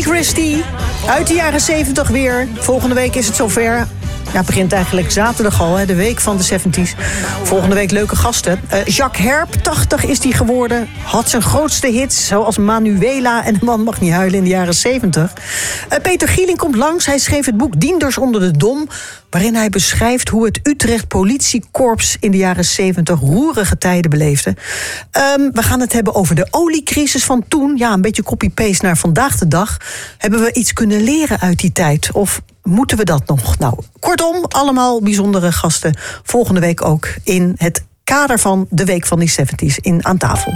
Connie Christie, uit de jaren 70 weer. Volgende week is het zover. Ja, het begint eigenlijk zaterdag al, hè, de week van de 70s. Volgende week leuke gasten. Jacques Herp, 80 is die geworden. Had zijn grootste hits, zoals Manuela en De Man Mag Niet Huilen in de jaren 70. Peter Gieling komt langs. Hij schreef het boek Dienders onder de Dom, waarin hij beschrijft hoe het Utrecht politiekorps in de jaren 70 roerige tijden beleefde. We gaan het hebben over de oliecrisis van toen. Ja, een beetje copy-paste naar vandaag de dag. Hebben we iets kunnen leren uit die tijd? Of moeten we dat nog? Nou, kortom, allemaal bijzondere gasten. Volgende week ook in het kader van de Week van die 70s in Aan Tafel.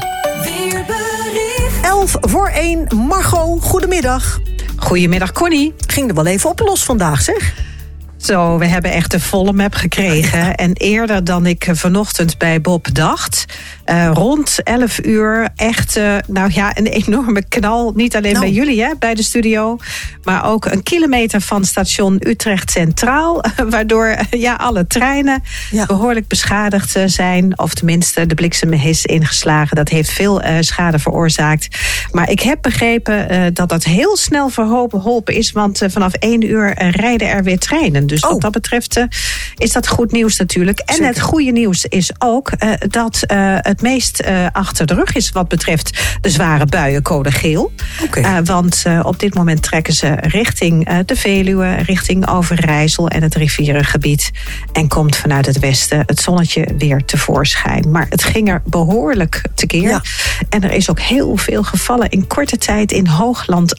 11:45. Margot, goedemiddag. Goedemiddag, Connie. Ging er wel even op los vandaag, zeg. Zo, we hebben echt de volle map gekregen. Ja. En eerder dan ik vanochtend bij Bob dacht, rond 11 uur echt een enorme knal. Niet alleen bij jullie, bij de studio, maar ook een kilometer van station Utrecht Centraal. Waardoor alle treinen behoorlijk beschadigd zijn. Of tenminste, de bliksem is ingeslagen. Dat heeft veel schade veroorzaakt. Maar ik heb begrepen dat dat heel snel verholpen is. Want vanaf 1 uur rijden er weer treinen. Dus wat dat betreft is dat goed nieuws natuurlijk. En zeker. Het goede nieuws is ook dat het meest achter de rug is wat betreft de zware buien code geel. Okay. Want op dit moment trekken ze richting de Veluwe, richting Overijssel en het rivierengebied. En komt vanuit het westen het zonnetje weer tevoorschijn. Maar het ging er behoorlijk tekeer. Ja. En er is ook heel veel gevallen in korte tijd in Hoogland.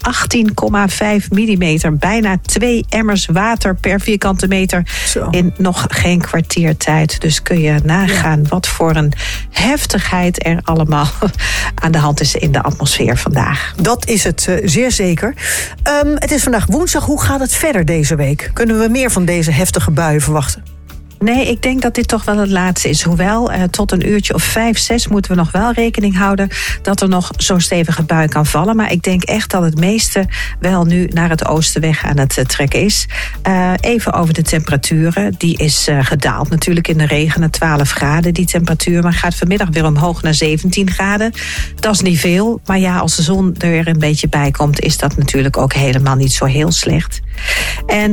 18,5 millimeter. Bijna 2 emmers water per vierkante meter. Zo. In nog geen kwartiertijd. Dus kun je nagaan wat voor een heftigheid er allemaal aan de hand is in de atmosfeer vandaag. Dat is het zeer zeker. Het is vandaag woensdag. Hoe gaat het verder deze week? Kunnen we meer van deze heftige buien verwachten? Nee, ik denk dat dit toch wel het laatste is. Hoewel, tot een uurtje of 5, 6 moeten we nog wel rekening houden dat er nog zo'n stevige bui kan vallen. Maar ik denk echt dat het meeste wel nu naar het oosten weg aan het trekken is. Even over de temperaturen. Die is gedaald natuurlijk in de regen naar 12 graden, die temperatuur. Maar gaat vanmiddag weer omhoog naar 17 graden. Dat is niet veel. Maar ja, als de zon er weer een beetje bij komt, is dat natuurlijk ook helemaal niet zo heel slecht. En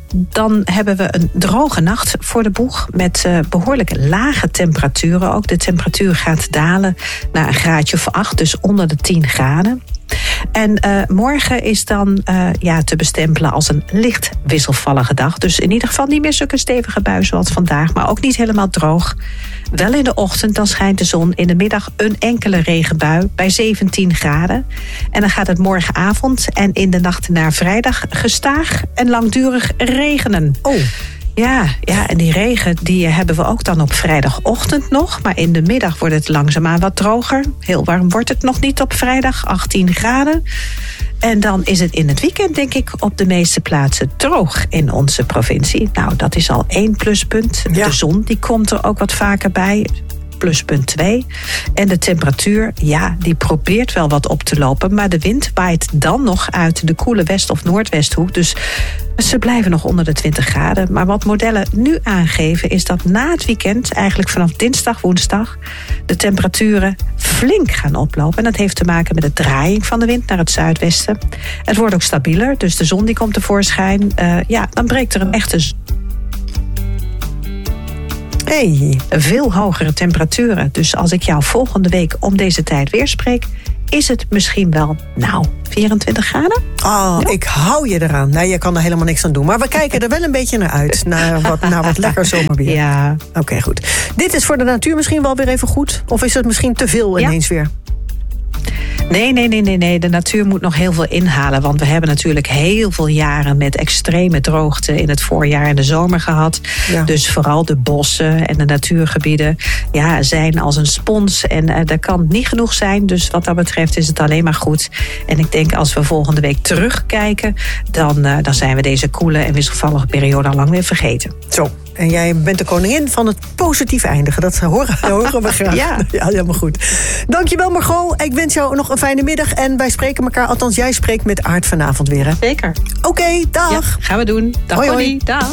dan hebben we een droge nacht voor de boeg met behoorlijk lage temperaturen. Ook de temperatuur gaat dalen naar een graadje of 8, dus onder de 10 graden. En morgen is dan te bestempelen als een licht wisselvallige dag. Dus in ieder geval niet meer zulke stevige buien zoals vandaag, maar ook niet helemaal droog. Wel in de ochtend, dan schijnt de zon. In de middag een enkele regenbui bij 17 graden. En dan gaat het morgenavond en in de nacht naar vrijdag gestaag en langdurig regenen. Oh. Ja, en die regen die hebben we ook dan op vrijdagochtend nog. Maar in de middag wordt het langzaamaan wat droger. Heel warm wordt het nog niet op vrijdag, 18 graden. En dan is het in het weekend, denk ik, op de meeste plaatsen droog in onze provincie. Nou, dat is al 1 pluspunt. Ja. De zon die komt er ook wat vaker bij. Pluspunt 2. En de temperatuur, die probeert wel wat op te lopen. Maar de wind waait dan nog uit de koele west- of noordwesthoek. Dus ze blijven nog onder de 20 graden. Maar wat modellen nu aangeven is dat na het weekend, eigenlijk vanaf dinsdag, woensdag, de temperaturen flink gaan oplopen. En dat heeft te maken met de draaiing van de wind naar het zuidwesten. Het wordt ook stabieler, dus de zon die komt tevoorschijn. Dan breekt er een echte veel hogere temperaturen. Dus als ik jou volgende week om deze tijd weer spreek, is het misschien wel, 24 graden? Ik hou je eraan. Nee, je kan er helemaal niks aan doen. Maar we kijken er wel een beetje naar uit. Naar wat lekker zomerweer. Ja. Oké, goed. Dit is voor de natuur misschien wel weer even goed? Of is het misschien te veel ineens weer? Nee. De natuur moet nog heel veel inhalen. Want we hebben natuurlijk heel veel jaren met extreme droogte in het voorjaar en de zomer gehad. Ja. Dus vooral de bossen en de natuurgebieden zijn als een spons. En dat kan niet genoeg zijn. Dus wat dat betreft is het alleen maar goed. En ik denk als we volgende week terugkijken, dan zijn we deze koele en wisselvallige periode al lang weer vergeten. Zo. En jij bent de koningin van het positief eindigen. Dat horen we graag. Ja, helemaal goed. Dankjewel Margot. Ik wens jou nog een fijne middag. En wij spreken elkaar, althans jij spreekt met Aart vanavond weer. Hè? Zeker. Oké, dag. Ja, gaan we doen. Dag Connie. Dag.